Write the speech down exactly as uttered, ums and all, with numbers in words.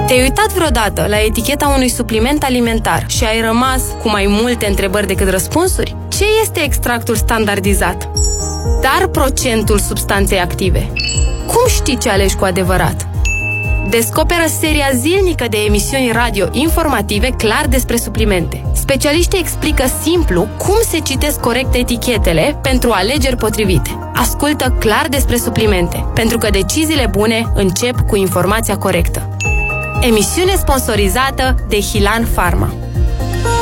Te-ai uitat vreodată la eticheta unui supliment alimentar și ai rămas cu mai multe întrebări decât răspunsuri? Ce este extractul standardizat? Dar procentul substanței active? Cum știi ce alegi cu adevărat? Descoperă seria zilnică de emisiuni radio informative clar despre suplimente. Specialiștii explică simplu cum se citesc corect etichetele pentru alegeri potrivite. Ascultă clar despre suplimente, pentru că deciziile bune încep cu informația corectă. Emisiune sponsorizată de Hilan Pharma.